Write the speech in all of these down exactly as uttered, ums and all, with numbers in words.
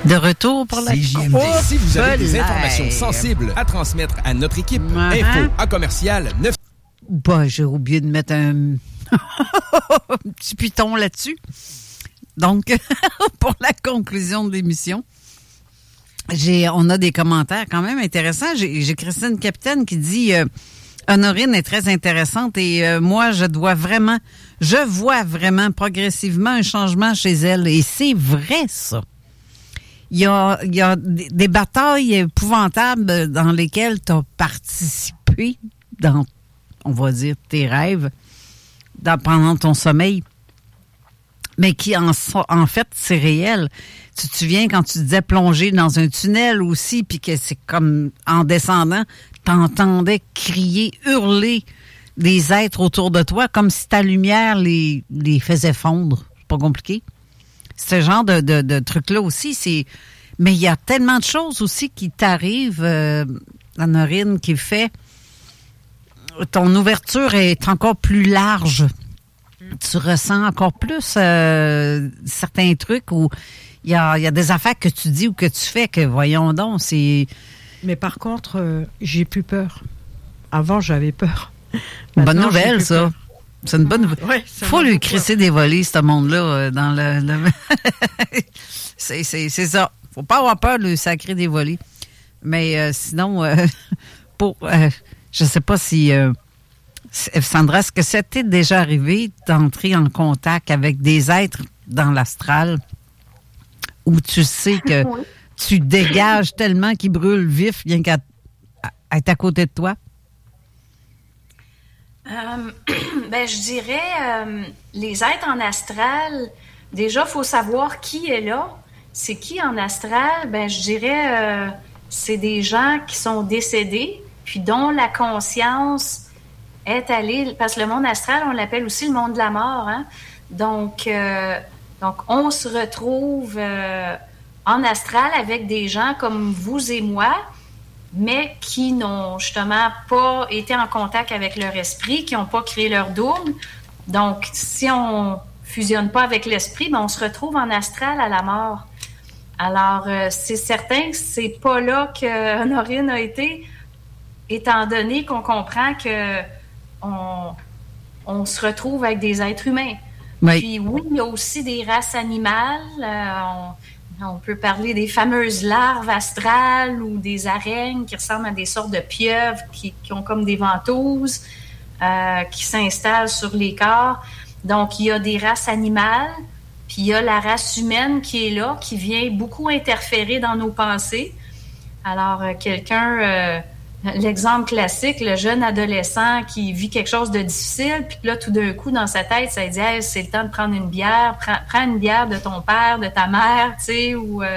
De retour pour la C J M D. Si vous avez des informations sensibles à transmettre à notre équipe, uh-huh. info à commercial neuf. Bah, j'ai oublié de mettre un, un petit piton là-dessus. Donc, pour la conclusion de l'émission, j'ai, on a des commentaires quand même intéressants. J'ai, j'ai Christine Capitaine qui dit euh, Honorine est très intéressante et euh, moi, je dois vraiment, je vois vraiment progressivement un changement chez elle. Et c'est vrai, ça. Il y a, il y a des, des batailles épouvantables dans lesquelles tu as participé dans, on va dire, tes rêves, dans, pendant ton sommeil. Mais qui, en, en fait, c'est réel. Tu te souviens quand tu disais plonger dans un tunnel aussi, puis que c'est comme, en descendant, t'entendais crier, hurler des êtres autour de toi, comme si ta lumière les, les faisait fondre. C'est pas compliqué. Ce genre de, de, de truc-là aussi, c'est... Mais il y a tellement de choses aussi qui t'arrivent, euh, Honorine, qui fait... Ton ouverture est encore plus large. Tu ressens encore plus euh, certains trucs où il y a, y a des affaires que tu dis ou que tu fais que, voyons donc, c'est... Mais par contre, euh, j'ai plus peur. Avant, j'avais peur. Maintenant, bonne nouvelle, ça. Peur. C'est une bonne nouvelle. Ouais, faut lui crisser des volets, ce monde-là, euh, dans le... le... c'est, c'est, c'est ça. Faut pas avoir peur de lui sacrer des volets. Mais euh, sinon, euh, pour... Euh, je sais pas si... Euh, Sandra, est-ce que ça t'est déjà arrivé d'entrer en contact avec des êtres dans l'astral où tu sais que oui. tu dégages tellement qu'ils brûlent vif rien qu'à être à côté de toi? Euh, ben, je dirais, euh, les êtres en astral, déjà, il faut savoir qui est là. C'est qui en astral? Ben, je dirais, euh, c'est des gens qui sont décédés, puis dont la conscience est allée, parce que le monde astral, on l'appelle aussi le monde de la mort, hein? Donc, euh, donc on se retrouve euh, en astral avec des gens comme vous et moi, mais qui n'ont justement pas été en contact avec leur esprit, qui n'ont pas créé leur double. Donc, si on fusionne pas avec l'esprit, ben on se retrouve en astral à la mort. Alors, euh, c'est certain que c'est pas là que Honorine a été, étant donné qu'on comprend que on, on se retrouve avec des êtres humains. Oui. Puis oui, il y a aussi des races animales. Euh, on, on peut parler des fameuses larves astrales ou des araignées qui ressemblent à des sortes de pieuvres qui, qui ont comme des ventouses, euh, qui s'installent sur les corps. Donc, il y a des races animales, puis il y a la race humaine qui est là, qui vient beaucoup interférer dans nos pensées. Alors, euh, quelqu'un... Euh, l'exemple classique, le jeune adolescent qui vit quelque chose de difficile, puis là, tout d'un coup, dans sa tête, ça dit hey, « c'est le temps de prendre une bière, prends, prends une bière de ton père, de ta mère, tu sais, ou... Euh... »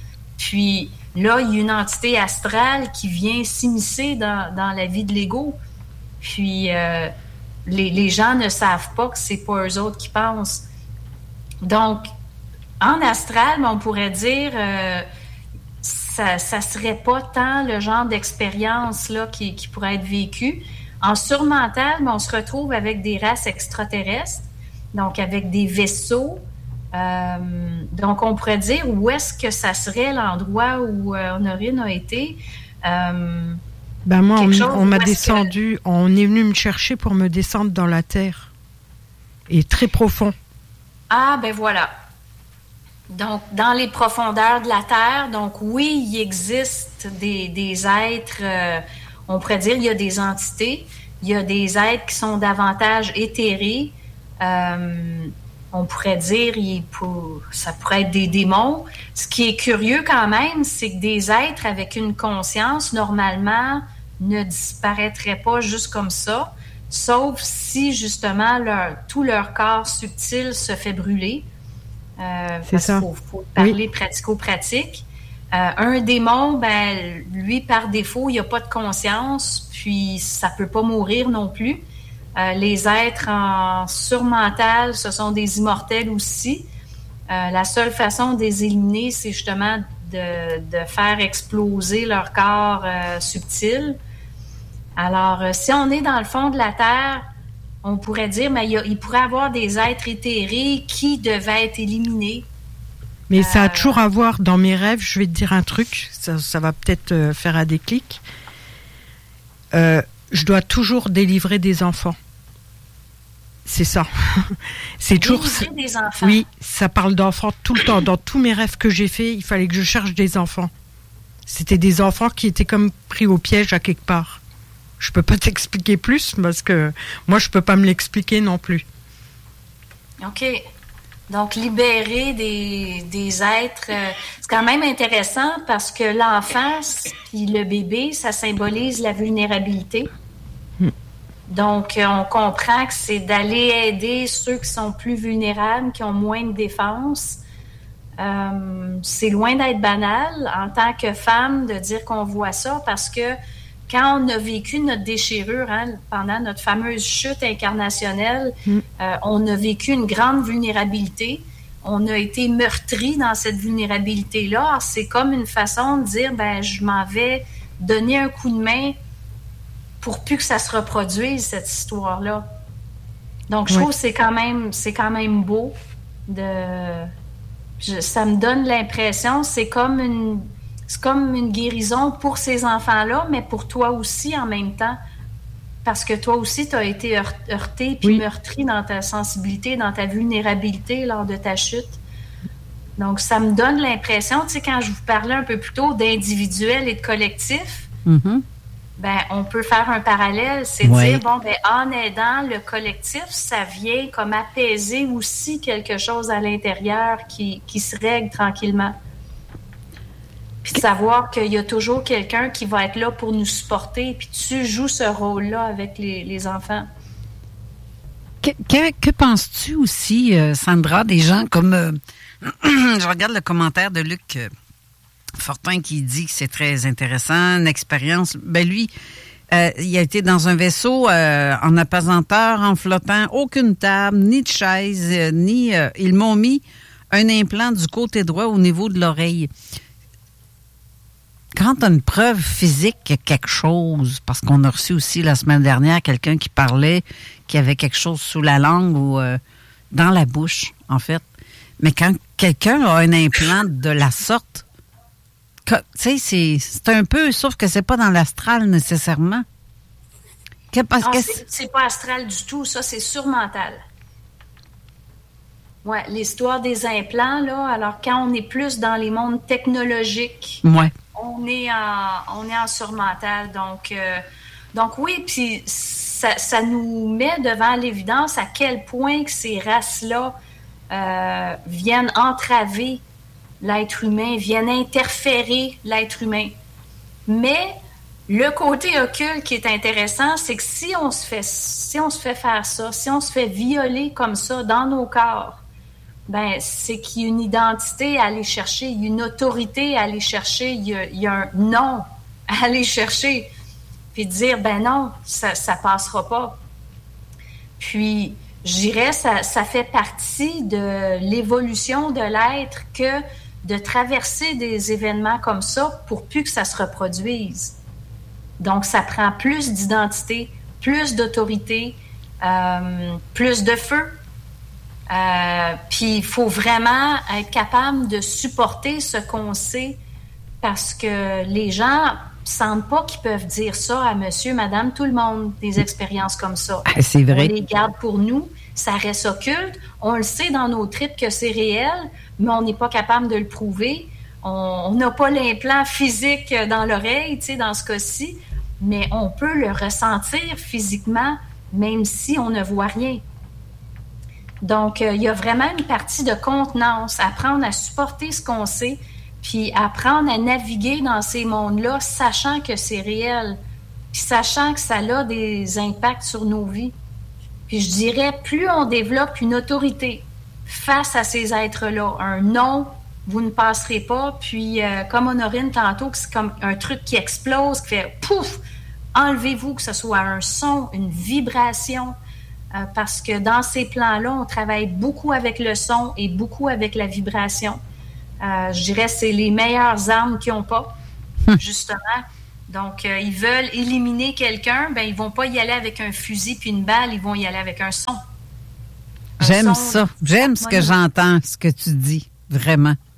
Puis là, il y a une entité astrale qui vient s'immiscer dans, dans la vie de l'ego. Puis euh, les, les gens ne savent pas que c'est pas eux autres qui pensent. Donc, en astral, on pourrait dire... Euh, Ça, ça serait pas tant le genre d'expérience là qui, qui pourrait être vécue. En surmental, on se retrouve avec des races extraterrestres, donc avec des vaisseaux. Euh, donc, on pourrait dire où est-ce que ça serait l'endroit où euh, Honorine a été. Euh, ben moi, on, on m'a descendu, que... on est venu me chercher pour me descendre dans la terre. Et très profond. Ah, ben voilà. Donc, dans les profondeurs de la Terre, donc oui, il existe des, des êtres, euh, on pourrait dire, il y a des entités, il y a des êtres qui sont davantage éthérés, euh, on pourrait dire, il pour, ça pourrait être des démons. Ce qui est curieux quand même, c'est que des êtres avec une conscience, normalement, ne disparaîtraient pas juste comme ça, sauf si, justement, leur, tout leur corps subtil se fait brûler. Euh, c'est parce ça. qu'il faut, faut parler oui. pratico-pratique. Euh, un démon, ben, lui, par défaut, il n'a pas de conscience, puis ça peut pas mourir non plus. Euh, les êtres en surmental, ce sont des immortels aussi. Euh, la seule façon de les éliminer, c'est justement de, de faire exploser leur corps euh, subtil. Alors, euh, si on est dans le fond de la Terre, on pourrait dire, mais il, y a, il pourrait y avoir des êtres éthérés qui devaient être éliminés. Mais euh... ça a toujours à voir, dans mes rêves, je vais te dire un truc, ça, ça va peut-être euh, faire un déclic. Euh, je dois toujours délivrer des enfants. C'est ça. C'est toujours. Délivrer des enfants. Oui, ça parle d'enfants tout le temps. Dans tous mes rêves que j'ai faits, il fallait que je cherche des enfants. C'était des enfants qui étaient comme pris au piège à quelque part. Je peux pas t'expliquer plus parce que moi je peux pas me l'expliquer non plus. OK. Donc libérer des, des êtres, euh, c'est quand même intéressant parce que l'enfant puis le bébé, ça symbolise la vulnérabilité. Hmm. Donc on comprend que c'est d'aller aider ceux qui sont plus vulnérables, qui ont moins de défense. Euh, c'est loin d'être banal en tant que femme de dire qu'on voit ça parce que quand on a vécu notre déchirure, hein, pendant notre fameuse chute incarnationnelle, mm. euh, on a vécu une grande vulnérabilité. On a été meurtri dans cette vulnérabilité-là. Alors, c'est comme une façon de dire, ben, je m'en vais donner un coup de main pour plus que ça se reproduise, cette histoire-là. Donc, je oui. trouve que c'est quand même, c'est quand même beau. De, je, ça me donne l'impression, c'est comme une... C'est comme une guérison pour ces enfants-là, mais pour toi aussi en même temps. Parce que toi aussi, tu as été heurté puis oui. meurtri dans ta sensibilité, dans ta vulnérabilité lors de ta chute. Donc, ça me donne l'impression, tu sais, quand je vous parlais un peu plus tôt d'individuel et de collectif, mm-hmm. ben, on peut faire un parallèle. C'est oui. dire, bon, ben, en aidant le collectif, ça vient comme apaiser aussi quelque chose à l'intérieur qui, qui se règle tranquillement. Puis savoir qu'il y a toujours quelqu'un qui va être là pour nous supporter, puis tu joues ce rôle-là avec les, les enfants. Que, que, que penses-tu aussi, euh, Sandra, des gens comme... Euh, je regarde le commentaire de Luc euh, Fortin qui dit que c'est très intéressant, une expérience. Ben lui, euh, il a été dans un vaisseau euh, en apesanteur, en flottant, aucune table, ni de chaise, euh, ni... Euh, ils m'ont mis un implant du côté droit au niveau de l'oreille. Quand tu as une preuve physique qu'il y a quelque chose, parce qu'on a reçu aussi la semaine dernière quelqu'un qui parlait qu'il y avait quelque chose sous la langue ou euh, dans la bouche, en fait. Mais quand quelqu'un a un implant de la sorte, tu sais, c'est, c'est un peu, sauf que c'est pas dans l'astral nécessairement. Que, parce non, que c'est, c'est pas astral du tout, ça, c'est surmental. Oui, l'histoire des implants, là, alors quand on est plus dans les mondes technologiques, ouais. on est en, on est en surmental. Donc, euh, donc oui, puis ça, ça nous met devant l'évidence à quel point que ces races-là euh, viennent entraver l'être humain, viennent interférer l'être humain. Mais le côté occulte qui est intéressant, c'est que si on se fait, si on se fait faire ça, si on se fait violer comme ça dans nos corps, ben c'est qu'il y a une identité à aller chercher, il y a une autorité à aller chercher, il y a, il y a un nom à aller chercher, puis dire, ben non, ça ça passera pas. Puis, je dirais, ça, ça fait partie de l'évolution de l'être que de traverser des événements comme ça pour plus que ça se reproduise. Donc, ça prend plus d'identité, plus d'autorité, euh, plus de feu. Euh, puis il faut vraiment être capable de supporter ce qu'on sait parce que les gens sentent pas qu'ils peuvent dire ça à monsieur, madame, tout le monde, des expériences comme ça. Ah, c'est vrai. On les garde pour nous, ça reste occulte, on le sait dans nos tripes que c'est réel, mais on n'est pas capable de le prouver. On n'a pas l'implant physique dans l'oreille, tu sais, dans ce cas-ci, mais on peut le ressentir physiquement, même si on ne voit rien. Donc, euh, il y a vraiment une partie de contenance, apprendre à supporter ce qu'on sait, puis apprendre à naviguer dans ces mondes-là, sachant que c'est réel, puis sachant que ça a des impacts sur nos vies. Puis je dirais, plus on développe une autorité face à ces êtres-là, un non, vous ne passerez pas, puis euh, comme Honorine tantôt, c'est comme un truc qui explose, qui fait pouf, enlevez-vous, que ce soit un son, une vibration, Euh, parce que dans ces plans-là, on travaille beaucoup avec le son et beaucoup avec la vibration. Euh, je dirais que c'est les meilleures armes qu'ils n'ont pas, justement. Donc, euh, ils veulent éliminer quelqu'un, ben ils vont pas y aller avec un fusil puis une balle, ils vont y aller avec un son. Un J'aime son, ça. J'aime ce que j'entends, ce que tu dis, vraiment.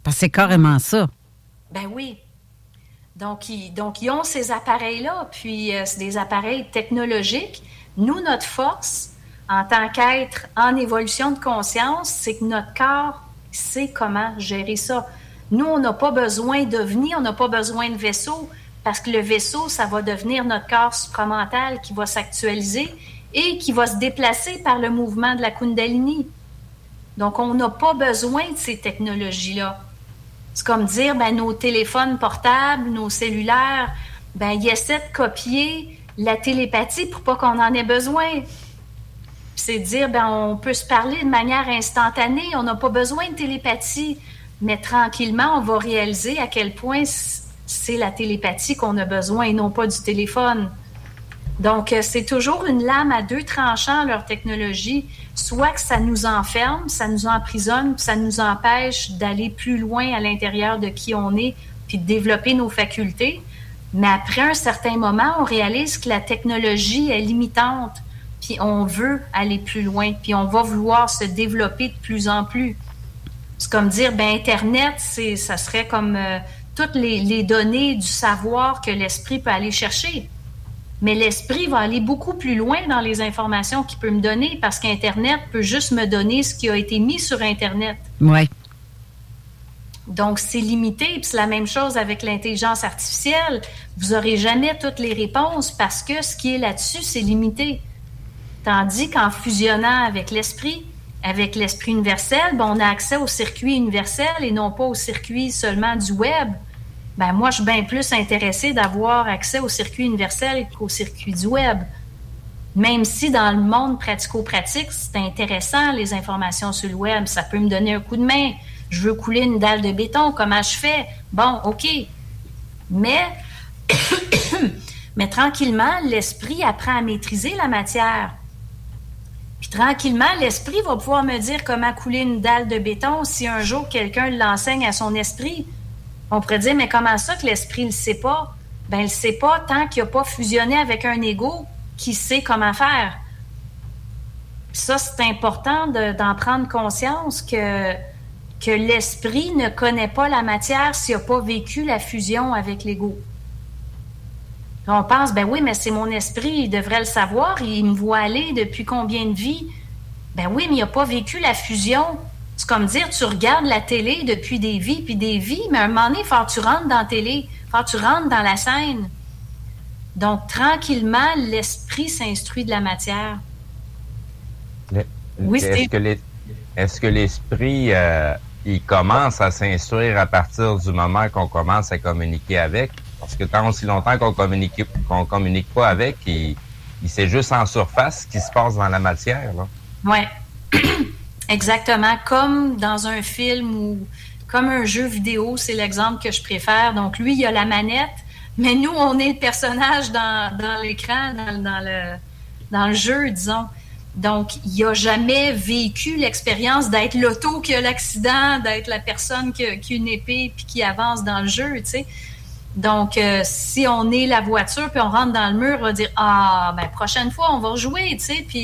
Parce que c'est carrément ça. Ben oui. Donc ils, donc, ils ont ces appareils-là, puis euh, c'est des appareils technologiques. Nous, notre force, en tant qu'être en évolution de conscience, c'est que notre corps sait comment gérer ça. Nous, on n'a pas besoin d'ovnis, on n'a pas besoin de vaisseau, parce que le vaisseau, ça va devenir notre corps supramental qui va s'actualiser et qui va se déplacer par le mouvement de la Kundalini. Donc, on n'a pas besoin de ces technologies-là. C'est comme dire, ben, nos téléphones portables, nos cellulaires, ben, ils essaient de copier la télépathie pour pas qu'on en ait besoin. C'est dire, ben, on peut se parler de manière instantanée, on n'a pas besoin de télépathie, mais tranquillement, on va réaliser à quel point c'est la télépathie qu'on a besoin et non pas du téléphone. Donc, c'est toujours une lame à deux tranchants, leur technologie. Soit que ça nous enferme, ça nous emprisonne, ça nous empêche d'aller plus loin à l'intérieur de qui on est, puis de développer nos facultés. Mais après un certain moment, on réalise que la technologie est limitante, puis on veut aller plus loin, puis on va vouloir se développer de plus en plus. C'est comme dire, ben Internet, c'est, ça serait comme euh, toutes les, les données du savoir que l'esprit peut aller chercher. Mais l'esprit va aller beaucoup plus loin dans les informations qu'il peut me donner parce qu'Internet peut juste me donner ce qui a été mis sur Internet. Oui. Donc, c'est limité. Puis c'est la même chose avec l'intelligence artificielle. Vous n'aurez jamais toutes les réponses parce que ce qui est là-dessus, c'est limité. Tandis qu'en fusionnant avec l'esprit, avec l'esprit universel, ben, on a accès au circuit universel et non pas au circuit seulement du web. Ben moi, je suis bien plus intéressée d'avoir accès au circuit universel qu'au circuit du web. Même si dans le monde pratico-pratique, c'est intéressant, les informations sur le web, ça peut me donner un coup de main. Je veux couler une dalle de béton, comment je fais? Bon, OK. Mais, mais tranquillement, l'esprit apprend à maîtriser la matière. Puis tranquillement, l'esprit va pouvoir me dire comment couler une dalle de béton si un jour quelqu'un l'enseigne à son esprit. On pourrait dire, mais comment ça que l'esprit ne le sait pas? Ben, il ne sait pas tant qu'il n'a pas fusionné avec un ego qui sait comment faire. Puis ça, c'est important de, d'en prendre conscience que, que l'esprit ne connaît pas la matière s'il n'a pas vécu la fusion avec l'ego. On pense, ben oui, mais c'est mon esprit, il devrait le savoir, il me voit aller depuis combien de vies? Ben oui, mais il n'a pas vécu la fusion. C'est comme dire, tu regardes la télé depuis des vies puis des vies, mais à un moment donné, il faut que tu rentres dans la télé, il faut que tu rentres dans la scène. Donc, tranquillement, l'esprit s'instruit de la matière. Le, oui, est-ce c'est... que les, est-ce que l'esprit, euh, il commence à s'instruire à partir du moment qu'on commence à communiquer avec? Parce que tant aussi longtemps qu'on communique, qu'on communique pas avec, il, il sait juste en surface ce qui se passe dans la matière, là. Oui. Exactement, comme dans un film ou comme un jeu vidéo, c'est l'exemple que je préfère. Donc, lui, il a la manette, mais nous, on est le personnage dans, dans l'écran, dans, dans, le, dans le jeu, disons. Donc, il n'a jamais vécu l'expérience d'être l'auto qui a l'accident, d'être la personne qui a, qui a une épée puis qui avance dans le jeu, tu sais. Donc, euh, si on est la voiture puis on rentre dans le mur, on va dire « Ah, ben prochaine fois, on va rejouer, tu sais, puis... »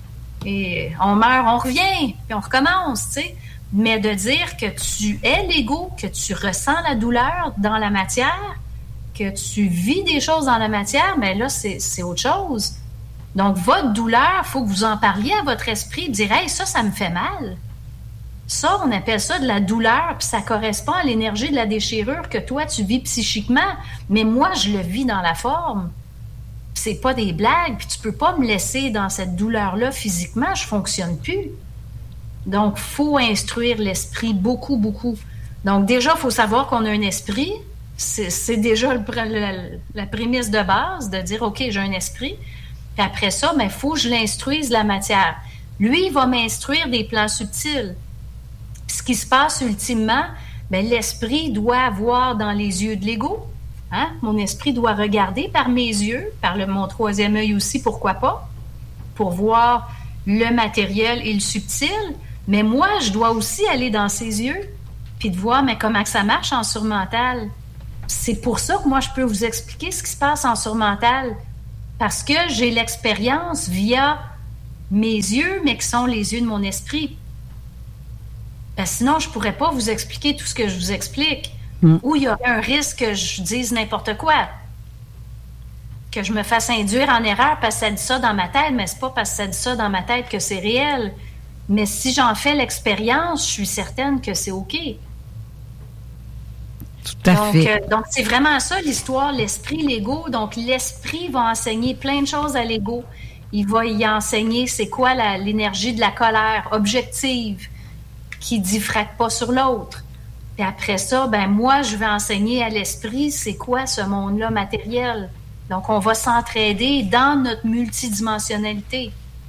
Et on meurt, on revient, puis on recommence, tu sais. Mais de dire que tu es l'ego, que tu ressens la douleur dans la matière, que tu vis des choses dans la matière, bien là, c'est, c'est autre chose. Donc, votre douleur, il faut que vous en parliez à votre esprit, dire « Hey, ça, ça me fait mal. » Ça, on appelle ça de la douleur, puis ça correspond à l'énergie de la déchirure que toi, tu vis psychiquement, mais moi, je le vis dans la forme. C'est pas des blagues, puis tu peux pas me laisser dans cette douleur-là physiquement, je fonctionne plus. Donc, faut instruire l'esprit beaucoup, beaucoup. Donc, déjà, il faut savoir qu'on a un esprit. C'est, c'est déjà le, la, la prémisse de base, de dire, OK, j'ai un esprit. Puis après ça, il faut que je l'instruise la matière. Lui, il va m'instruire des plans subtils. Puis ce qui se passe ultimement, bien, l'esprit doit avoir dans les yeux de l'ego. Hein? Mon esprit doit regarder par mes yeux, par le, mon troisième œil aussi, pourquoi pas, pour voir le matériel et le subtil. Mais moi, je dois aussi aller dans ses yeux, puis de voir mais comment que ça marche en surmental. C'est pour ça que moi, je peux vous expliquer ce qui se passe en surmental, parce que j'ai l'expérience via mes yeux, mais qui sont les yeux de mon esprit. Ben, sinon, je ne pourrais pas vous expliquer tout ce que je vous explique. Mm. Ou il y aurait un risque que je dise n'importe quoi. Que je me fasse induire en erreur parce que ça dit ça dans ma tête, mais c'est pas parce que ça dit ça dans ma tête que c'est réel. Mais si j'en fais l'expérience, je suis certaine que c'est OK. Tout à donc, fait. euh, donc, c'est vraiment ça l'histoire, l'esprit, l'ego. Donc, l'esprit va enseigner plein de choses à l'ego. Il va y enseigner c'est quoi la, l'énergie de la colère objective qui diffracte pas sur l'autre. Puis après ça, ben moi, je vais enseigner à l'esprit c'est quoi ce monde-là matériel. Donc, on va s'entraider dans notre multidimensionnalité.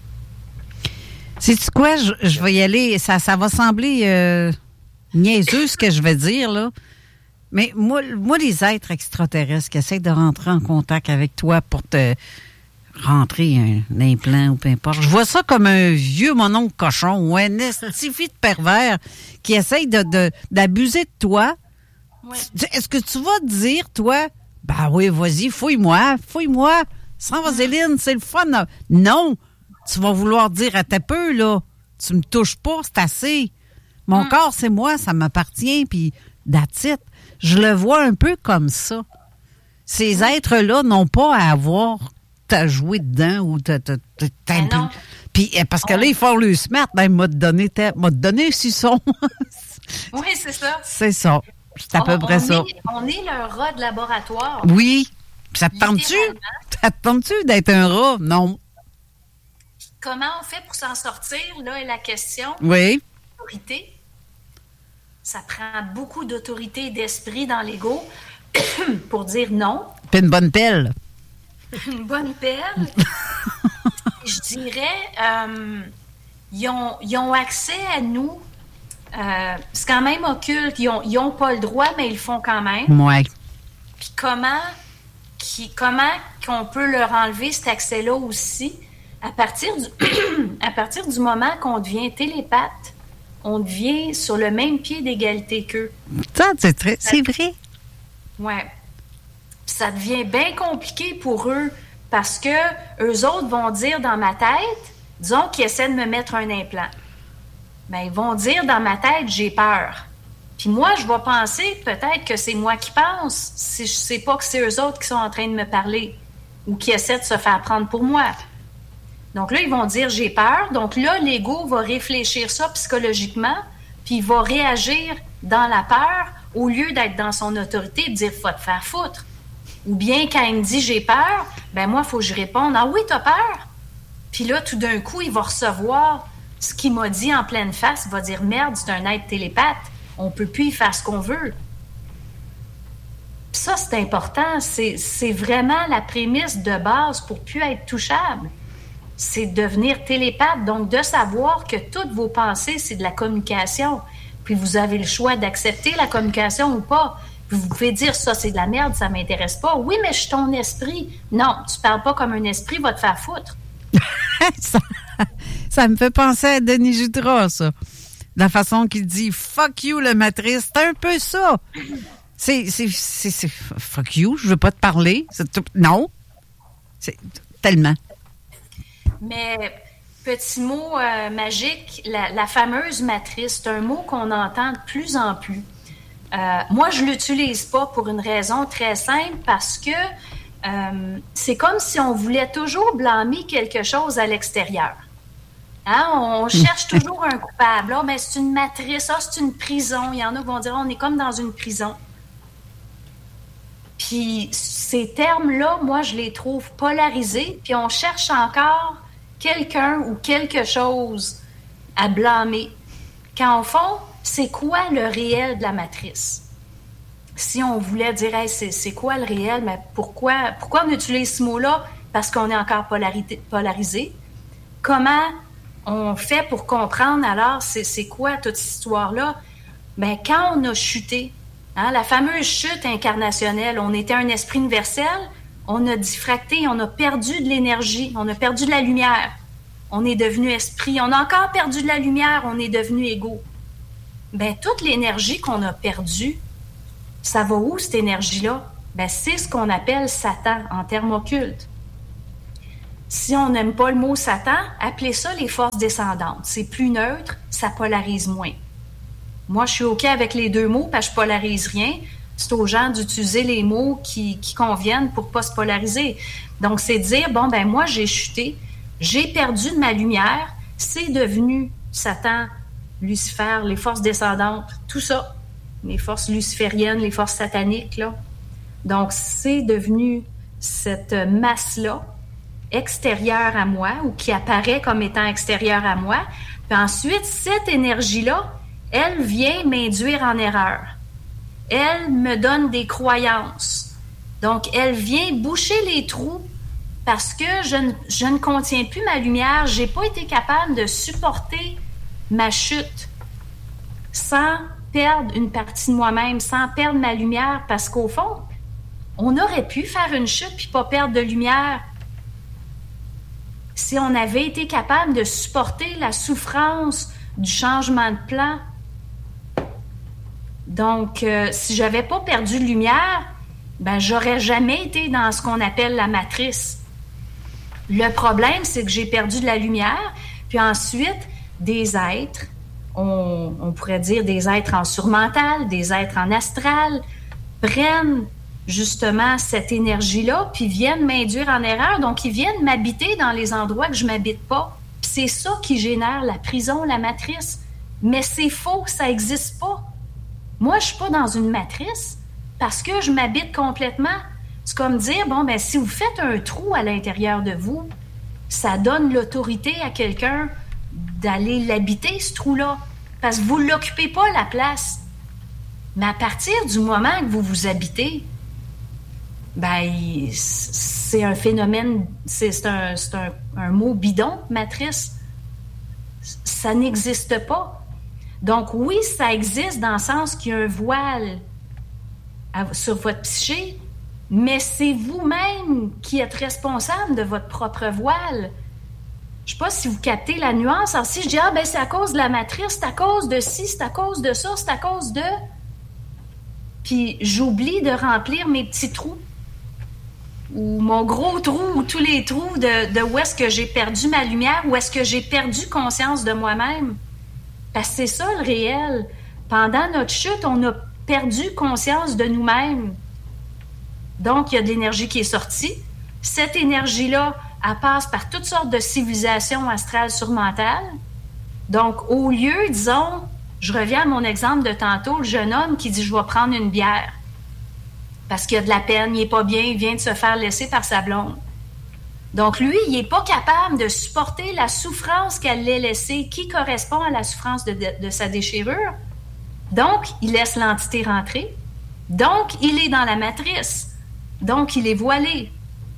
Sais-tu quoi? Je, je vais y aller. Ça, ça va sembler euh, niaiseux ce que je vais dire, là. Mais moi, moi, les êtres extraterrestres qui essaient de rentrer en contact avec toi pour te rentrer un, un implant ou peu importe, je vois ça comme un vieux mononcle cochon ou un estifi de pervers qui essaye de, de, d'abuser de toi. Ouais. Est-ce que tu vas dire, toi, ben oui, vas-y, fouille-moi, fouille-moi, sans vaseline, c'est le fun. Non, tu vas vouloir dire à tes peu, là, tu me touches pas, c'est assez. Mon mm. corps, c'est moi, ça m'appartient, puis that's it. Je le vois un peu comme ça. Ces êtres-là n'ont pas à avoir t'as joué dedans ou t'as... t'as, t'as, t'as non. Puis, parce que là, ils font le smart, ben, m'a donné, m'a donné un suçon. Oui, c'est ça. C'est ça. C'est à on, peu près on ça. Est, on est le rat de laboratoire. Oui. Ça te tente-tu? Ça te tente-tu d'être un rat? Non. Comment on fait pour s'en sortir? Là est la question. Oui. Autorité. Ça prend beaucoup d'autorité et d'esprit dans l'ego pour dire non. Puis une bonne pelle. Une bonne pelle. Je dirais, euh, ils, ont, ils ont accès à nous. Euh, c'est quand même occulte. Ils n'ont pas le droit, mais ils le font quand même. Oui. Puis comment, qui, comment qu'on peut leur enlever cet accès-là aussi à partir du, à partir du moment qu'on devient télépathe, on devient sur le même pied d'égalité qu'eux. Ça, c'est, très, c'est vrai. Oui. Ça devient bien compliqué pour eux parce que eux autres vont dire dans ma tête, disons qu'ils essaient de me mettre un implant. Bien, ils vont dire dans ma tête, j'ai peur. Puis moi, je vais penser peut-être que c'est moi qui pense si je sais pas que c'est eux autres qui sont en train de me parler ou qui essaient de se faire prendre pour moi. Donc là, ils vont dire, j'ai peur. Donc là, l'ego va réfléchir ça psychologiquement, puis il va réagir dans la peur au lieu d'être dans son autorité et de dire, faut te faire foutre. Ou bien, quand il me dit, j'ai peur, ben moi, il faut que je réponde, ah oui, t'as peur? Puis là, tout d'un coup, il va recevoir ce qu'il m'a dit en pleine face. Il va dire, merde, c'est un être télépathe. On peut plus y faire ce qu'on veut. Puis ça, c'est important. C'est, c'est vraiment la prémisse de base pour plus être touchable. C'est devenir télépathe, donc de savoir que toutes vos pensées, c'est de la communication. Puis vous avez le choix d'accepter la communication ou pas. Puis vous pouvez dire, ça, c'est de la merde, ça m'intéresse pas. Oui, mais je suis ton esprit. Non, tu parles pas comme un esprit, va te faire foutre. ça, ça me fait penser à Denis Jutras, ça. La façon qu'il dit « fuck you, le matrice », c'est un peu ça. C'est, c'est, c'est, c'est « fuck you, je veux pas te parler ». C'est tout, non, c'est tellement. Mais, petit mot euh, magique, la, la fameuse matrice, c'est un mot qu'on entend de plus en plus. Euh, moi, je l'utilise pas pour une raison très simple, parce que euh, c'est comme si on voulait toujours blâmer quelque chose à l'extérieur. Hein? On cherche toujours un coupable. Ah, ben, c'est une matrice, ah, c'est une prison. Il y en a qui vont dire, on est comme dans une prison. Puis ces termes-là, moi, je les trouve polarisés, puis on cherche encore quelqu'un ou quelque chose à blâmer. Quand au fond, c'est quoi le réel de la matrice? Si on voulait dire, hey, c'est, c'est quoi le réel? Mais pourquoi, pourquoi on utilise ce mot-là? Parce qu'on est encore polarité, polarisé. Comment on fait pour comprendre, alors, c'est, c'est quoi toute cette histoire-là? Bien, quand on a chuté, hein, la fameuse chute incarnationnelle, on était un esprit universel, on a diffracté, on a perdu de l'énergie, on a perdu de la lumière. On est devenu esprit. On a encore perdu de la lumière, on est devenu ego. Bien, toute l'énergie qu'on a perdue, ça va où, cette énergie-là? Bien, c'est ce qu'on appelle Satan en termes occultes. Si on n'aime pas le mot Satan, appelez ça les forces descendantes. C'est plus neutre, ça polarise moins. Moi, je suis OK avec les deux mots parce que je polarise rien. C'est aux gens d'utiliser les mots qui, qui conviennent pour pas se polariser. Donc, c'est dire, bon, ben moi, j'ai chuté, j'ai perdu de ma lumière, c'est devenu Satan, Lucifer, les forces descendantes, tout ça, les forces lucifériennes, les forces sataniques, là. Donc, c'est devenu cette masse-là, extérieure à moi, ou qui apparaît comme étant extérieure à moi. Puis ensuite, cette énergie-là, elle vient m'induire en erreur. Elle me donne des croyances. Donc, elle vient boucher les trous parce que je ne, je ne contiens plus ma lumière. Je n'ai pas été capable de supporter ma chute sans perdre une partie de moi-même, sans perdre ma lumière, parce qu'au fond, on aurait pu faire une chute puis pas perdre de lumière si on avait été capable de supporter la souffrance du changement de plan. Donc, euh, si j'avais pas perdu de lumière, ben j'aurais jamais été dans ce qu'on appelle la matrice. Le problème, c'est que j'ai perdu de la lumière, puis ensuite, des êtres, on, on pourrait dire des êtres en surmental, des êtres en astral, prennent justement cette énergie-là, puis viennent m'induire en erreur. Donc, ils viennent m'habiter dans les endroits que je m'habite pas. Puis c'est ça qui génère la prison, la matrice. Mais c'est faux, ça n'existe pas. Moi, je suis pas dans une matrice parce que je m'habite complètement. C'est comme dire, bon, ben si vous faites un trou à l'intérieur de vous, ça donne l'autorité à quelqu'un d'aller l'habiter, ce trou-là, parce que vous ne l'occupez pas, la place. Mais à partir du moment que vous vous habitez, ben, c'est un phénomène, c'est, c'est, un, c'est un, un mot bidon, matrice. Ça n'existe pas. Donc, oui, ça existe dans le sens qu'il y a un voile à, sur votre psyché, mais c'est vous-même qui êtes responsable de votre propre voile. Je ne sais pas si vous captez la nuance. Alors, si je dis, ah, ben, c'est à cause de la matrice, c'est à cause de ci, c'est à cause de ça, c'est à cause de... Puis, j'oublie de remplir mes petits trous. Ou mon gros trou, ou tous les trous de, de où est-ce que j'ai perdu ma lumière, où est-ce que j'ai perdu conscience de moi-même. Parce que c'est ça le réel. Pendant notre chute, on a perdu conscience de nous-mêmes. Donc, il y a de l'énergie qui est sortie. Cette énergie-là, elle passe par toutes sortes de civilisations astrales surmentales. Donc, au lieu, disons, je reviens à mon exemple de tantôt, le jeune homme qui dit « je vais prendre une bière ». Parce qu'il a de la peine, il n'est pas bien, il vient de se faire laisser par sa blonde. Donc, lui, il n'est pas capable de supporter la souffrance qu'elle l'a laissée, qui correspond à la souffrance de, de, de sa déchirure. Donc, il laisse l'entité rentrer. Donc, il est dans la matrice. Donc, il est voilé.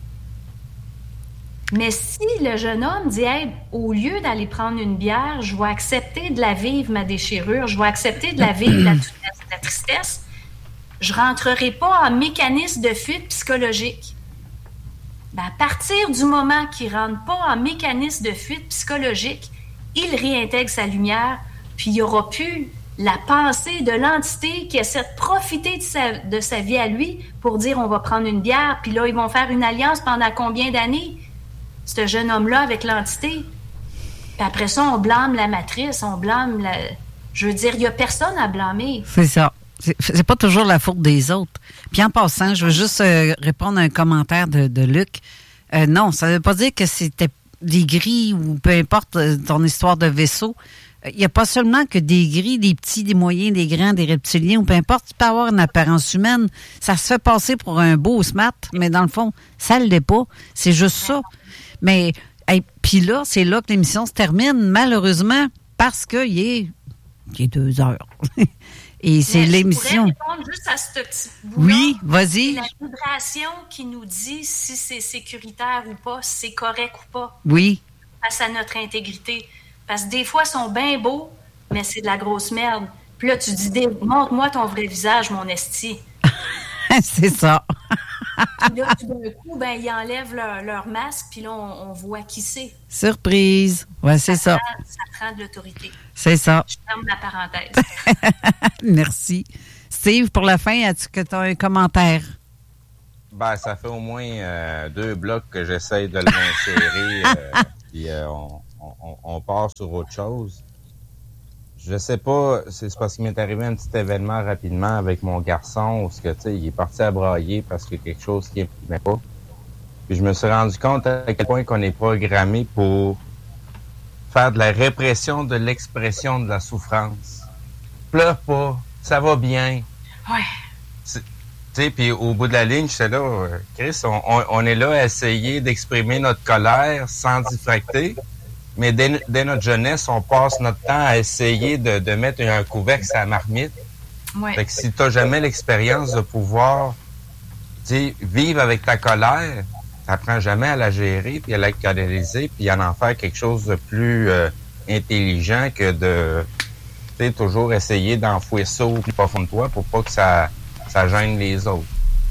Mais si le jeune homme dit hey, « au lieu d'aller prendre une bière, je vais accepter de la vivre, ma déchirure, je vais accepter de la vivre, la, la tristesse », je ne rentrerai pas en mécanisme de fuite psychologique. Ben, à partir du moment qu'il ne rentre pas en mécanisme de fuite psychologique, il réintègre sa lumière, puis il n'y aura plus la pensée de l'entité qui essaie de profiter de sa, de sa vie à lui pour dire on va prendre une bière, puis là, ils vont faire une alliance pendant combien d'années, ce jeune homme-là avec l'entité. Puis après ça, on blâme la matrice, on blâme la... Je veux dire, il n'y a personne à blâmer. C'est ça. C'est, c'est pas toujours la faute des autres. Puis en passant, je veux juste euh, répondre à un commentaire de, de Luc. Euh, non, ça veut pas dire que c'était des gris ou peu importe euh, ton histoire de vaisseau. Il n'y a pas seulement que des gris, des petits, des moyens, des grands, des reptiliens ou peu importe. Tu peux avoir une apparence humaine. Ça se fait passer pour un beau smart, mais dans le fond, ça ne l'est pas. C'est juste ça. Mais hey, puis là, c'est là que l'émission se termine, malheureusement, parce qu'il est, il est deux heures. Et c'est mais l'émission. Je pourrais répondre juste à ce petit bout-là. Oui, vas-y. C'est la vibration qui nous dit si c'est sécuritaire ou pas, si c'est correct ou pas. Oui. Face à notre intégrité. Parce que des fois, ils sont bien beaux, mais c'est de la grosse merde. Puis là, tu dis, montre-moi ton vrai visage, mon esti. C'est ça. Puis là, tout d'un coup, ben, ils enlèvent leur, leur masque, puis là, on, on voit qui c'est. Surprise. Ouais, c'est ça. Ça prend, ça prend de l'autorité. C'est ça. Je ferme la parenthèse. Merci. Steve, pour la fin, as-tu que tu as un commentaire? Ben, ça fait au moins euh, deux blocs que j'essaye de l'insérer, euh, puis euh, on, on, on part sur autre chose. je sais pas, c'est parce qu'il m'est arrivé un petit événement rapidement avec mon garçon où, que, tu sais, il est parti à brailler parce qu'il y a quelque chose qui n'aimait pas. Puis je me suis rendu compte à quel point qu'on est programmé pour faire de la répression de l'expression de la souffrance. Pleure pas, ça va bien. Ouais. Tu sais, puis au bout de la ligne, j'étais là, euh, Chris, on, on, on est là à essayer d'exprimer notre colère sans diffracter. Mais dès, dès notre jeunesse, on passe notre temps à essayer de, de mettre un couvercle sur la marmite. Ouais. Fait que si t'as jamais l'expérience de pouvoir, tu sais, vivre avec ta colère, t'apprends jamais à la gérer, puis à la canaliser, puis à en faire quelque chose de plus euh, intelligent que de, tu sais, toujours essayer d'enfouir ça au plus profond de toi pour pas que ça, ça gêne les autres.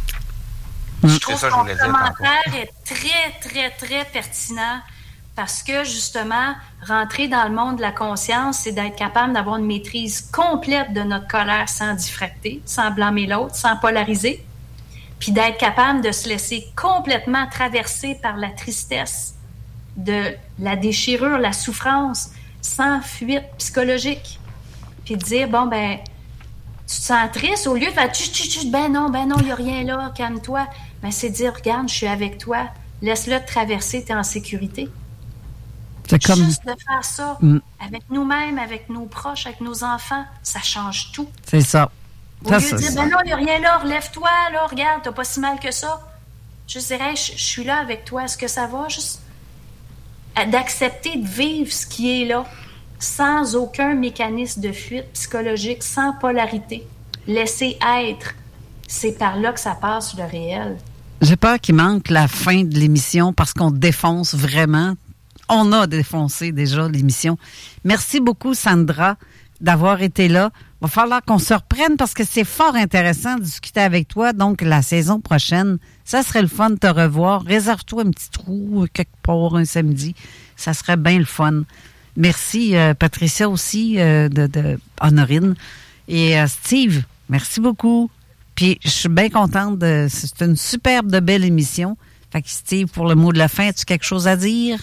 Je trouve que ton commentaire est très, très, très pertinent. Parce que, justement, rentrer dans le monde de la conscience, c'est d'être capable d'avoir une maîtrise complète de notre colère sans diffracter, sans blâmer l'autre, sans polariser, puis d'être capable de se laisser complètement traverser par la tristesse, de la déchirure, la souffrance, sans fuite psychologique. Puis de dire, bon, ben, tu te sens triste, au lieu de faire, tu, tu, tu, ben non, ben non, il n'y a rien là, calme-toi. Ben, c'est dire, regarde, je suis avec toi, laisse-le te traverser, tu es en sécurité. C'est comme... Juste de faire ça mm. avec nous-mêmes, avec nos proches, avec nos enfants, ça change tout. C'est ça. Au ça, lieu de dire, ben non, il n'y a rien là, relève-toi, là, regarde, t'as pas si mal que ça. Je dirais, je, je suis là avec toi, est-ce que ça va? Juste d'accepter de vivre ce qui est là, sans aucun mécanisme de fuite psychologique, sans polarité. Laisser être. C'est par là que ça passe le réel. J'ai peur qu'il manque la fin de l'émission parce qu'on défonce vraiment. On a défoncé déjà l'émission. Merci beaucoup, Sandra, d'avoir été là. Il va falloir qu'on se reprenne parce que c'est fort intéressant de discuter avec toi. Donc, la saison prochaine, ça serait le fun de te revoir. Réserve-toi un petit trou quelque part un samedi. Ça serait bien le fun. Merci, euh, Patricia aussi, euh, de, de Honorine. Et euh, Steve, merci beaucoup. Puis, je suis bien contente. De, c'est une superbe de belle émission. Fait que Steve, pour le mot de la fin, as-tu quelque chose à dire?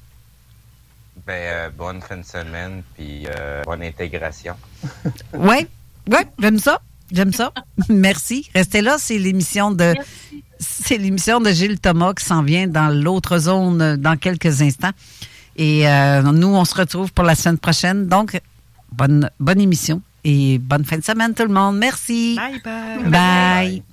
Ben, euh, bonne fin de semaine, puis euh, bonne intégration. Oui, oui, j'aime ça. J'aime ça. Merci. Restez là, c'est l'émission de Merci. C'est l'émission de Gilles Thomas qui s'en vient dans l'autre zone dans quelques instants. Et euh, nous, on se retrouve pour la semaine prochaine. Donc, bonne, bonne émission et bonne fin de semaine tout le monde. Merci. Bye bye. Bye. Bye.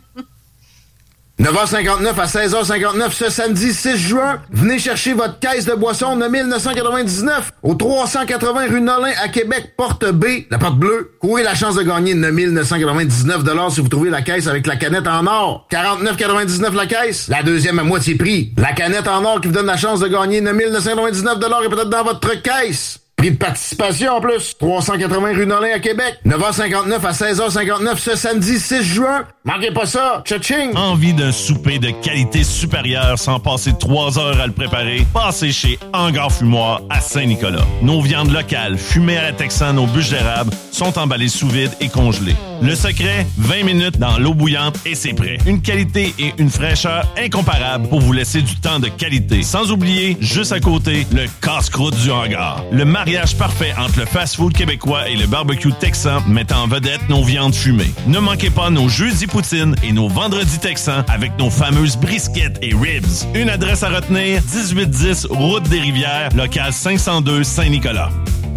neuf heures cinquante-neuf à seize heures cinquante-neuf ce samedi six juin. Venez chercher votre caisse de boisson de mille neuf cent quatre-vingt-dix-neuf au trois cent quatre-vingts rue Nolin à Québec, porte B, la porte bleue. Courez la chance de gagner neuf mille neuf cent quatre-vingt-dix-neuf dollars si vous trouvez la caisse avec la canette en or. quarante-neuf quatre-vingt-dix-neuf la caisse, la deuxième à moitié prix. La canette en or qui vous donne la chance de gagner neuf mille neuf cent quatre-vingt-dix-neuf dollars est peut-être dans votre caisse. Prix de participation en plus. trois cent quatre-vingts rue Nolin à Québec. neuf heures cinquante-neuf à seize heures cinquante-neuf ce samedi six juin. Manquez pas ça. Tcha-ching! Envie d'un souper de qualité supérieure sans passer trois heures à le préparer? Passez chez Hangar Fumoir à Saint-Nicolas. Nos viandes locales, fumées à la texane aux bûches d'érable, sont emballées sous vide et congelées. Le secret, vingt minutes dans l'eau bouillante et c'est prêt. Une qualité et une fraîcheur incomparables pour vous laisser du temps de qualité. Sans oublier, juste à côté, le casse-croûte du hangar. Le mariage parfait entre le fast-food québécois et le barbecue texan mettant en vedette nos viandes fumées. Ne manquez pas nos jeudis poutines et nos vendredis texans avec nos fameuses brisquettes et ribs. Une adresse à retenir, dix-huit dix Route des Rivières, local cinq cent deux Saint-Nicolas.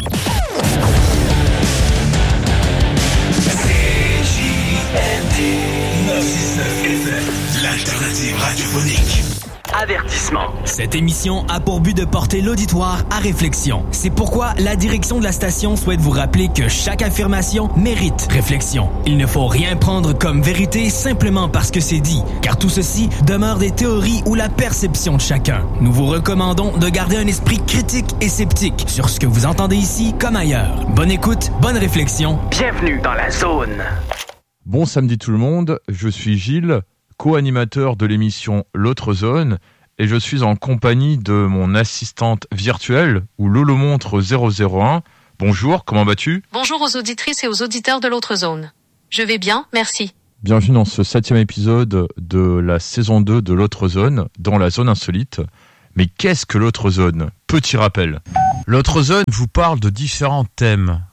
L'alternative radiophonique. Avertissement. Cette émission a pour but de porter l'auditoire à réflexion. C'est pourquoi la direction de la station souhaite vous rappeler que chaque affirmation mérite réflexion. Il ne faut rien prendre comme vérité simplement parce que c'est dit, car tout ceci demeure des théories ou la perception de chacun. Nous vous recommandons de garder un esprit critique et sceptique sur ce que vous entendez ici comme ailleurs. Bonne écoute, bonne réflexion. Bienvenue dans la zone. Bon samedi tout le monde, je suis Gilles, co-animateur de l'émission L'Autre Zone, et je suis en compagnie de mon assistante virtuelle, ou Lolo Montre zéro zéro un. Bonjour, comment vas-tu? Bonjour aux auditrices et aux auditeurs de L'Autre Zone. Je vais bien, merci. Bienvenue dans ce septième épisode de la saison deux de L'Autre Zone, dans la zone insolite. Mais qu'est-ce que L'Autre Zone? Petit rappel. L'Autre Zone vous parle de différents thèmes,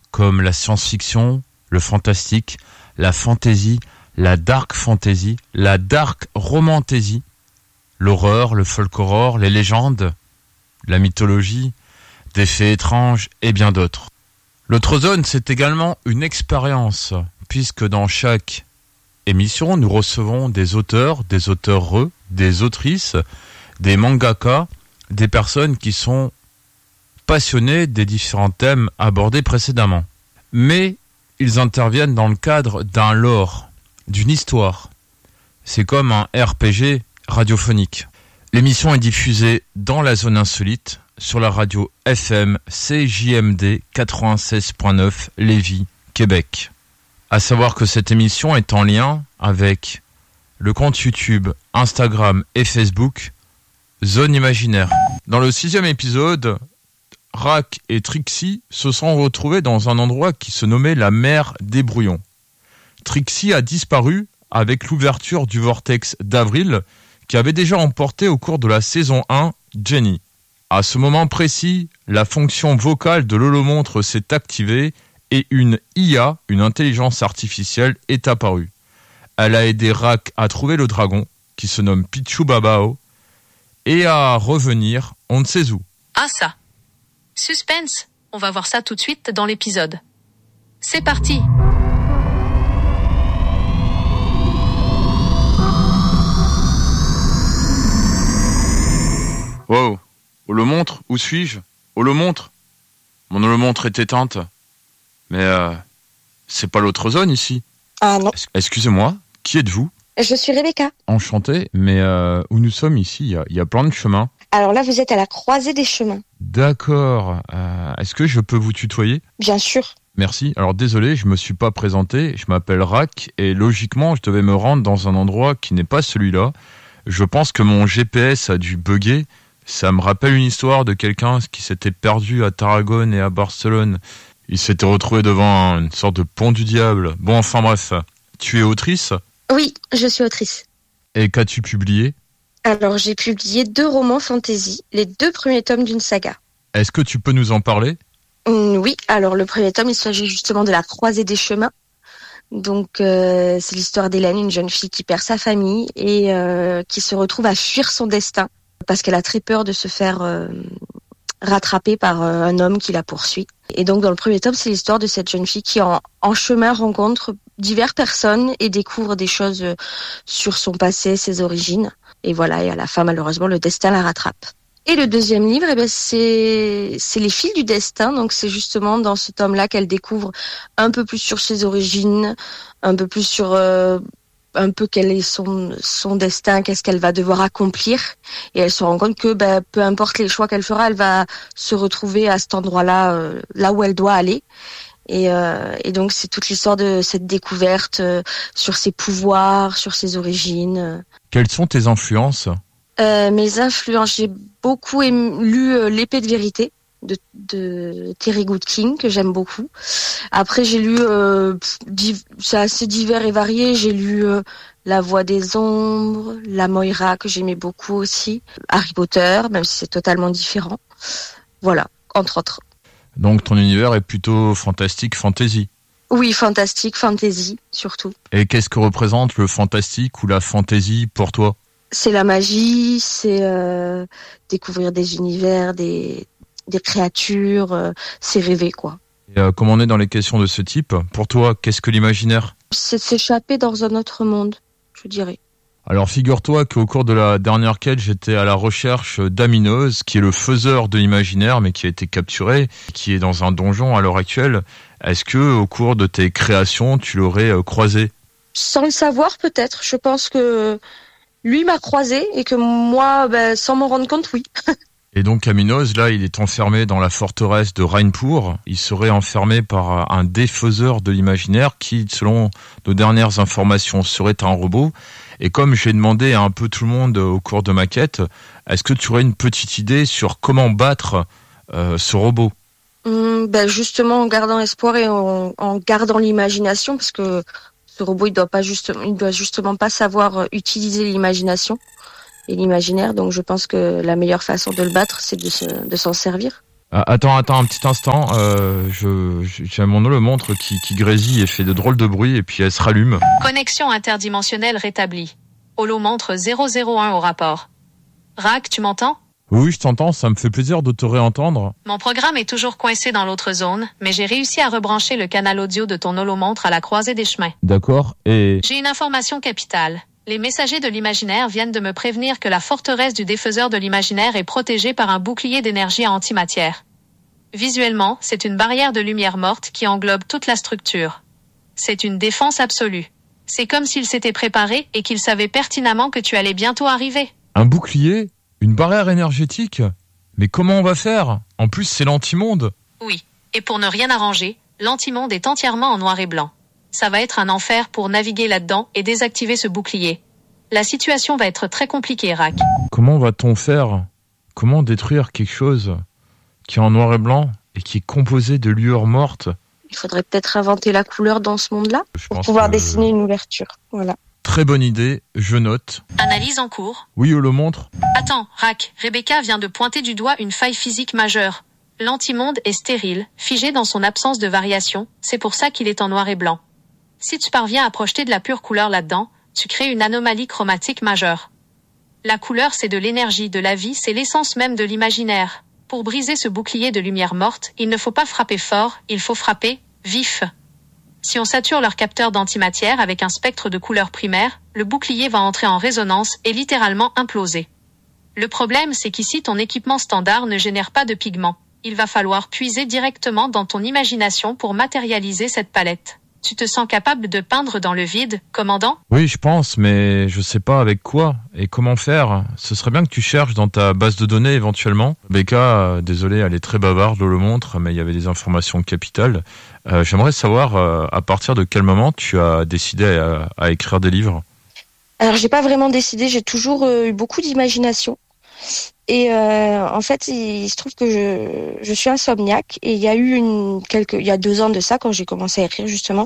comme la science-fiction, le fantastique, la fantasy, la dark fantasy, la dark romantasy, l'horreur, le folk horror, les légendes, la mythologie, des faits étranges et bien d'autres. L'autre zone, c'est également une expérience, puisque dans chaque émission, nous recevons des auteurs, des auteurs-eux, des autrices, des mangaka, des personnes qui sont passionnées des différents thèmes abordés précédemment. Mais ils interviennent dans le cadre d'un lore, d'une histoire. C'est comme un R P G radiophonique. L'émission est diffusée dans la zone insolite, sur la radio F M C J M D quatre-vingt-seize point neuf Lévis, Québec. À savoir que cette émission est en lien avec le compte YouTube, Instagram et Facebook Zone Imaginaire. Dans le sixième épisode, Rak et Trixie se sont retrouvés dans un endroit qui se nommait la mer des Brouillons. Trixie a disparu avec l'ouverture du vortex d'avril qui avait déjà emporté au cours de la saison un Jenny. À ce moment précis, la fonction vocale de l'holomontre s'est activée et une I A, une intelligence artificielle, est apparue. Elle a aidé Rak à trouver le dragon, qui se nomme Pichu Babao, et à revenir on ne sait où. Ah ça. Suspense. On va voir ça tout de suite dans l'épisode. C'est parti. Wow. Holomontre, où suis-je? Holomontre. Mon holomontre est éteinte. Mais euh, c'est pas l'autre zone ici. Ah non. Es- excusez-moi, qui êtes-vous? Je suis Rebecca. Enchanté, mais euh, où nous sommes ici, il y a, il y a plein de chemins. Alors là, vous êtes à la croisée des chemins. D'accord. Euh, est-ce que je peux vous tutoyer? Bien sûr. Merci. Alors désolé, je me suis pas présenté. Je m'appelle Rak et logiquement, je devais me rendre dans un endroit qui n'est pas celui-là. Je pense que mon G P S a dû bugger. Ça me rappelle une histoire de quelqu'un qui s'était perdu à Tarragone et à Barcelone. Il s'était retrouvé devant une sorte de pont du diable. Bon, enfin bref. Tu es autrice? Oui, je suis autrice. Et qu'as-tu publié? Alors, j'ai publié deux romans fantasy, les deux premiers tomes d'une saga. Est-ce que tu peux nous en parler? Hum, oui, alors le premier tome, il s'agit justement de la croisée des chemins. Donc, euh, c'est l'histoire d'Hélène, une jeune fille qui perd sa famille et euh, qui se retrouve à fuir son destin parce qu'elle a très peur de se faire euh, rattraper par euh, un homme qui la poursuit. Et donc, dans le premier tome, c'est l'histoire de cette jeune fille qui, en, en chemin, rencontre diverses personnes et découvre des choses sur son passé, ses origines. Et voilà, et à la fin, malheureusement, le destin la rattrape. Et le deuxième livre, eh ben, c'est, c'est Les fils du destin. Donc, c'est justement dans ce tome-là qu'elle découvre un peu plus sur ses origines, un peu plus sur euh, un peu quel est son, son destin, qu'est-ce qu'elle va devoir accomplir. Et elle se rend compte que ben, peu importe les choix qu'elle fera, elle va se retrouver à cet endroit-là, euh, là où elle doit aller. Et, euh, et donc, c'est toute l'histoire de cette découverte euh, sur ses pouvoirs, sur ses origines. Quelles sont tes influences? Euh, mes influences, j'ai beaucoup aimé, lu euh, L'épée de vérité de, de Terry Goodkin, que j'aime beaucoup. Après, j'ai lu, euh, div- c'est assez divers et varié, j'ai lu euh, La Voix des ombres, La Moira, que j'aimais beaucoup aussi, Harry Potter, même si c'est totalement différent. Voilà, entre autres. Donc ton univers est plutôt fantastique, fantasy. Oui, fantastique, fantasy, surtout. Et qu'est-ce que représente le fantastique ou la fantasy pour toi? C'est la magie, c'est euh, découvrir des univers, des, des créatures, euh, c'est rêver, quoi. Et euh, comme on est dans les questions de ce type, pour toi, qu'est-ce que l'imaginaire? C'est s'échapper dans un autre monde, je dirais. Alors figure-toi qu'au cours de la dernière quête, j'étais à la recherche d'Aminos, qui est le faiseur de l'imaginaire, mais qui a été capturé, qui est dans un donjon à l'heure actuelle. Est-ce que au cours de tes créations, tu l'aurais euh, croisé? Sans le savoir, peut-être. Je pense que lui m'a croisé et que moi, ben, sans m'en rendre compte, oui. Et donc Aminos, là, il est enfermé dans la forteresse de Rainpour. Il serait enfermé par un défaiseur de l'imaginaire qui, selon nos dernières informations, serait un robot. Et comme j'ai demandé à un peu tout le monde au cours de ma quête, est-ce que tu aurais une petite idée sur comment battre euh, ce robot? Hum, ben, justement, en gardant espoir et en, en gardant l'imagination, parce que ce robot, il doit pas justement, il doit justement pas savoir utiliser l'imagination et l'imaginaire. Donc, je pense que la meilleure façon de le battre, c'est de, se, de s'en servir. Ah, attends, attends un petit instant. Euh, je, j'ai mon holomontre qui, qui grésille et fait de drôles de bruit et puis elle se rallume. Connexion interdimensionnelle rétablie. Holomontre zéro zéro un au rapport. Rack, tu m'entends? Oui, je t'entends, ça me fait plaisir de te réentendre. Mon programme est toujours coincé dans l'autre zone, mais j'ai réussi à rebrancher le canal audio de ton holomontre à la croisée des chemins. D'accord, et... J'ai une information capitale. Les messagers de l'imaginaire viennent de me prévenir que la forteresse du défaiseur de l'imaginaire est protégée par un bouclier d'énergie antimatière. Visuellement, c'est une barrière de lumière morte qui englobe toute la structure. C'est une défense absolue. C'est comme s'il s'était préparé et qu'il savait pertinemment que tu allais bientôt arriver. Un bouclier ? Une barrière énergétique ? Mais comment on va faire ? En plus, c'est l'antimonde. Oui, et pour ne rien arranger, l'antimonde est entièrement en noir et blanc. Ça va être un enfer pour naviguer là-dedans et désactiver ce bouclier. La situation va être très compliquée, Rack. Comment va-t-on faire ? Comment détruire quelque chose qui est en noir et blanc et qui est composé de lueurs mortes ? Il faudrait peut-être inventer la couleur dans ce monde-là Je pour pense pouvoir que- dessiner une ouverture. Voilà. Très bonne idée, je note. Analyse en cours. Oui, holomontre ? Attends, Rack, Rebecca vient de pointer du doigt une faille physique majeure. L'antimonde est stérile, figé dans son absence de variation, c'est pour ça qu'il est en noir et blanc. Si tu parviens à projeter de la pure couleur là-dedans, tu crées une anomalie chromatique majeure. La couleur, c'est de l'énergie, de la vie, c'est l'essence même de l'imaginaire. Pour briser ce bouclier de lumière morte, il ne faut pas frapper fort, il faut frapper vif. Si on sature leur capteur d'antimatière avec un spectre de couleur primaire, le bouclier va entrer en résonance et littéralement imploser. Le problème, c'est qu'ici ton équipement standard ne génère pas de pigments. Il va falloir puiser directement dans ton imagination pour matérialiser cette palette. Tu te sens capable de peindre dans le vide, commandant ? Oui, je pense, mais je sais pas avec quoi et comment faire. Ce serait bien que tu cherches dans ta base de données éventuellement. Becca, euh, désolé, elle est très bavarde, je le montre, mais il y avait des informations capitales. Euh, j'aimerais savoir euh, à partir de quel moment tu as décidé à, à écrire des livres. Alors, j'ai pas vraiment décidé, j'ai toujours euh, eu beaucoup d'imagination. Et euh, en fait, il, il se trouve que je, je suis insomniaque et il y a eu une quelques il y a deux ans de ça quand j'ai commencé à écrire justement,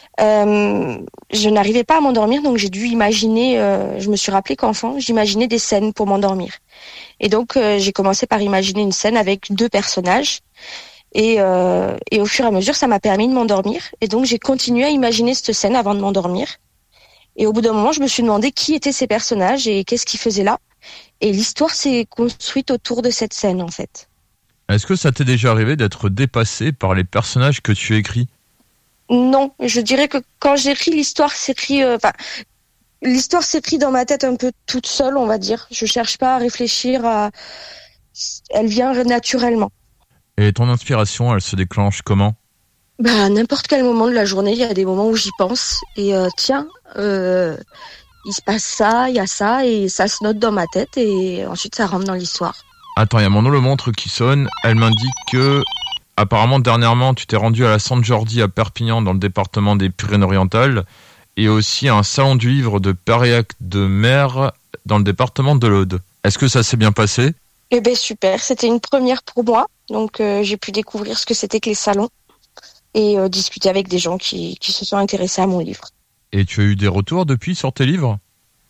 euh, je n'arrivais pas à m'endormir donc j'ai dû imaginer. Euh, je me suis rappelé qu'enfant j'imaginais des scènes pour m'endormir et donc euh, j'ai commencé par imaginer une scène avec deux personnages et euh, et au fur et à mesure ça m'a permis de m'endormir et donc j'ai continué à imaginer cette scène avant de m'endormir et au bout d'un moment je me suis demandé qui étaient ces personnages et qu'est-ce qu'ils faisaient là. Et l'histoire s'est construite autour de cette scène, en fait. Est-ce que ça t'est déjà arrivé d'être dépassé par les personnages que tu écris ? Non, je dirais que quand j'écris, l'histoire s'écrit... Euh, enfin, l'histoire s'écrit dans ma tête un peu toute seule, on va dire. Je cherche pas à réfléchir à... Elle vient naturellement. Et ton inspiration, elle se déclenche comment ? Bah, à n'importe quel moment de la journée, il y a des moments où j'y pense. Et euh, tiens... Euh... il se passe ça, il y a ça, et ça se note dans ma tête, et ensuite ça rentre dans l'histoire. Attends, il y a mon holomontre qui sonne. Elle m'indique que, apparemment, dernièrement, tu t'es rendu à la Sante Jordi à Perpignan, dans le département des Pyrénées-Orientales, et aussi à un salon du livre de Périac-de-Mer, dans le département de l'Aude. Est-ce que ça s'est bien passé ? Eh ben super, c'était une première pour moi, donc euh, j'ai pu découvrir ce que c'était que les salons, et euh, discuter avec des gens qui, qui se sont intéressés à mon livre. Et tu as eu des retours depuis sur tes livres ?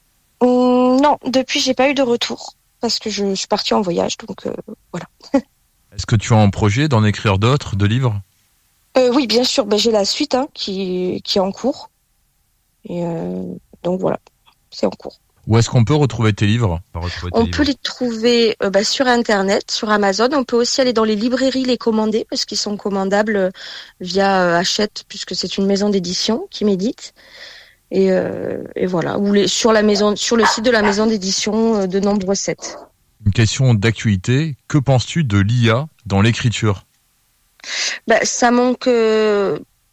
Hum, non, depuis j'ai pas eu de retour parce que je suis partie en voyage, donc euh, voilà. Est-ce que tu as en projet d'en écrire d'autres, de livres ? euh, Oui, bien sûr, ben, j'ai la suite hein, qui, qui est en cours. Et euh, donc voilà, c'est en cours. Où est-ce qu'on peut retrouver tes livres ? retrouver tes On livres. peut les trouver euh, bah, sur Internet, sur Amazon. On peut aussi aller dans les librairies les commander parce qu'ils sont commandables via euh, Hachette puisque c'est une maison d'édition qui m'édite. Et, euh, et voilà, ou les, sur la maison, sur le site de la maison d'édition euh, de Nombre sept. Une question d'actualité. Que penses-tu de l'I A dans l'écriture ? Bah, ça manque euh,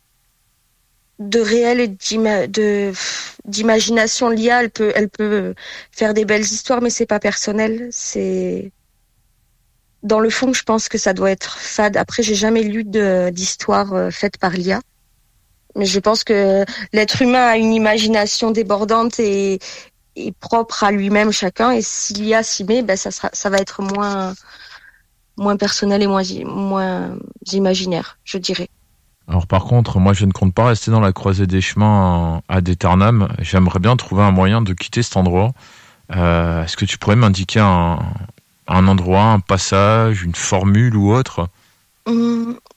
de réel et d'ima- de, d'imagination. L'I A, elle peut, elle peut faire des belles histoires, mais c'est pas personnel. C'est dans le fond, je pense que ça doit être fade. Après, j'ai jamais lu de, d'histoire euh, faite par l'I A. Mais je pense que l'être humain a une imagination débordante et, et propre à lui-même chacun. Et si l'I A s'y met, ben ça sera, ça va être moins, moins personnel et moins, moins imaginaire, je dirais. Alors par contre, moi je ne compte pas rester dans la croisée des chemins à Déternam. J'aimerais bien trouver un moyen de quitter cet endroit. Euh, est-ce que tu pourrais m'indiquer un, un endroit, un passage, une formule ou autre? Hum,